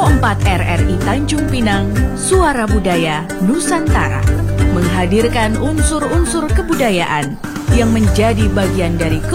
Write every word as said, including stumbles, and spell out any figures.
empat R R I Tanjung Pinang, Suara Budaya Nusantara, menghadirkan unsur-unsur kebudayaan yang menjadi bagian dari